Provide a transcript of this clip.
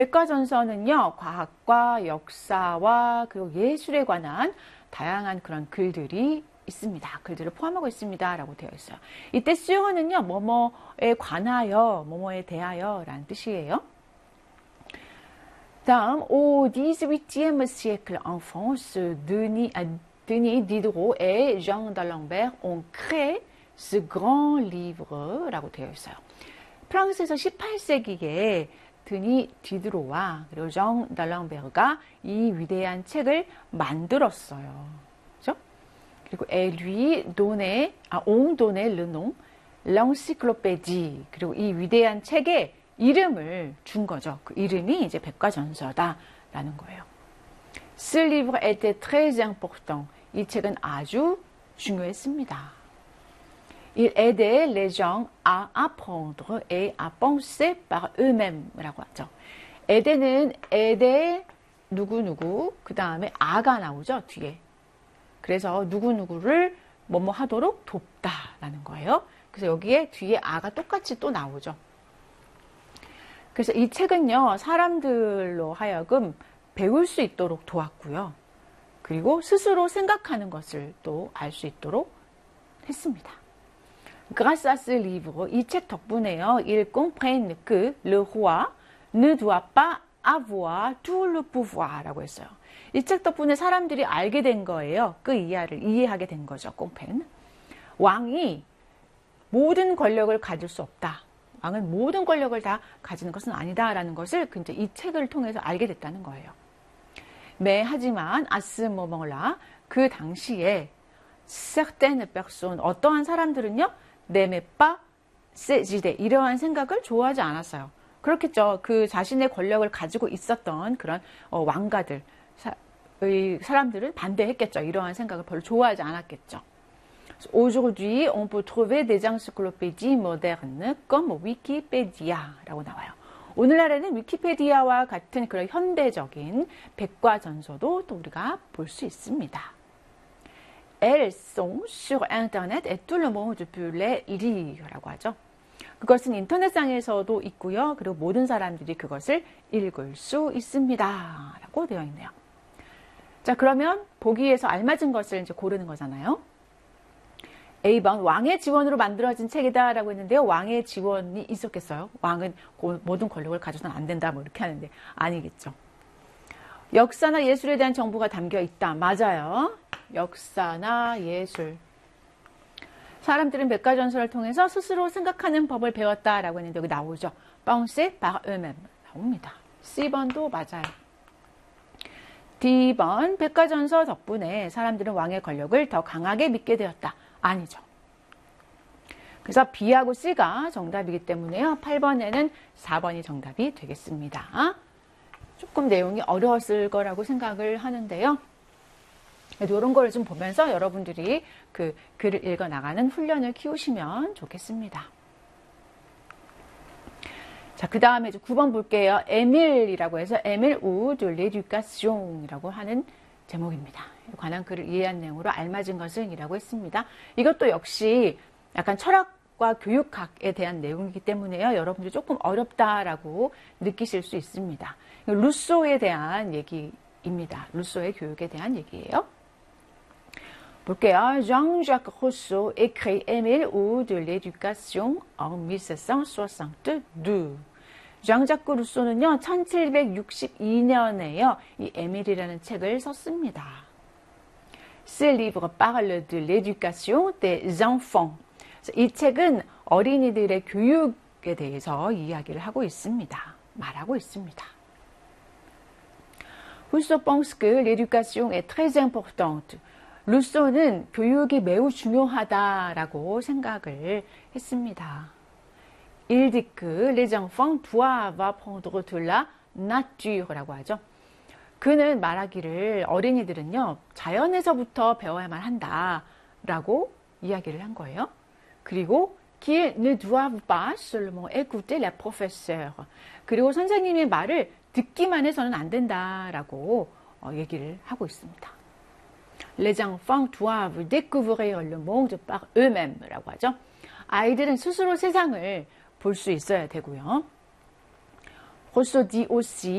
백과전서는요, 과학과 역사와 그리고 예술에 관한 다양한 그런 글들이 있습니다. 글들을 포함하고 있습니다. 라고 되어 있어요. 이때 수요어는요, 뭐뭐에 관하여, 뭐뭐에 대하여 라는 뜻이에요. 다음, au XVIIIe siècle en France, Denis Diderot et Jean d'Alembert ont créé ce grand livre 라고 되어 있어요. 프랑스에서 18세기에 드니 디드로와 그리고 정 달랑베르가 이 위대한 책을 만들었어요. 그죠? 그리고 ont donné le nom, l'encyclopédie. 그리고 이 위대한 책에 이름을 준 거죠. 그 이름이 이제 백과전서다라는 거예요. Ce livre était très important. 이 책은 아주 중요했습니다. Il aidait les gens à apprendre et à penser par eux-mêmes 라고 하죠. aide는 aide 누구누구 그 다음에 아가 나오죠. 뒤에. 그래서 누구누구를 뭐뭐 하도록 돕다라는 거예요. 그래서 여기에 뒤에 아가 똑같이 또 나오죠. 그래서 이 책은요. 사람들로 하여금 배울 수 있도록 도왔고요. 그리고 스스로 생각하는 것을 또 알 수 있도록 했습니다. Grâce à ce livre, 이 책 덕분에요. Ils comprennent que le roi ne doit pas avoir tout le pouvoir 라고 했어요. 이 책 덕분에 사람들이 알게 된 거예요. 그 이해하게 된 거죠. comprenne. 왕이 모든 권력을 가질 수 없다. 왕은 모든 권력을 다 가지는 것은 아니다라는 것을 이제 이 책을 통해서 알게 됐다는 거예요. 하지만 à ce moment-là, 그 당시에 certaines personnes, 어떠한 사람들은요. n'aimait pas ces idées, 이러한 생각을 좋아하지 않았어요. 그렇겠죠. 그 자신의 권력을 가지고 있었던 그런 왕가들, 사람들은 반대했겠죠. 이러한 생각을 별로 좋아하지 않았겠죠. Aujourd'hui, on peut trouver des encyclopédies modernes comme Wikipedia라고 나와요. 오늘날에는 위키페디아와 같은 그런 현대적인 백과전서도 또 우리가 볼 수 있습니다. Elles sont sur internet et tout le monde peut les lire 라고 하죠. 그것은 인터넷상에서도 있고요. 그리고 모든 사람들이 그것을 읽을 수 있습니다. 라고 되어 있네요. 자, 그러면 보기에서 알맞은 것을 이제 고르는 거잖아요. A번 왕의 지원으로 만들어진 책이다 라고 했는데요. 왕의 지원이 있었겠어요? 왕은 모든 권력을 가져서는 안 된다 뭐 이렇게 하는데 아니겠죠. 역사나 예술에 대한 정보가 담겨 있다. 맞아요. 역사나 예술. 사람들은 백과전서를 통해서 스스로 생각하는 법을 배웠다라고 했는데 여기 나오죠. penser par eux-mêmes 나옵니다. C번도 맞아요. D번 백과전서 덕분에 사람들은 왕의 권력을 더 강하게 믿게 되었다. 아니죠. 그래서 B하고 C가 정답이기 때문에요. 8번에는 4번이 정답이 되겠습니다. 조금 내용이 어려웠을 거라고 생각을 하는데요. 이런 걸 좀 보면서 여러분들이 그 글을 읽어 나가는 훈련을 키우시면 좋겠습니다. 자, 그 다음에 9번 볼게요. 에밀이라고 해서 에밀 우 de l'éducation이라고 하는 제목입니다. 관한 글을 이해한 내용으로 알맞은 것은 이라고 했습니다. 이것도 역시 약간 철학과 교육학에 대한 내용이기 때문에요. 여러분들이 조금 어렵다라고 느끼실 수 있습니다. 루소에 대한 얘기입니다. 루소의 교육에 대한 얘기예요. 볼게요. Jean-Jacques Rousseau écrit Émile ou de l'éducation en 1762. 장자크 루소는요, 1762년에요, 이 에밀이라는 책을 썼습니다. Ce livre parle de l'éducation des enfants. 이 책은 어린이들의 교육에 대해서 이야기를 하고 있습니다. 말하고 있습니다. Rousseau pense que l'éducation est très importante. 루소는 교육이 매우 중요하다라고 생각을 했습니다. Il dit que les enfants doivent apprendre de la nature라고 하죠. 그는 말하기를 어린이들은요, 자연에서부터 배워야만 한다라고 이야기를 한 거예요. 그리고 qu'ils ne doivent pas seulement écouter les professeurs. 그리고 선생님의 말을 듣기만 해서는 안 된다라고 얘기를 하고 있습니다. Les enfants doivent découvrir le monde par eux-mêmes 라고 하죠. 아이들은 스스로 세상을 볼 수 있어야 되고요. Rousseau dit aussi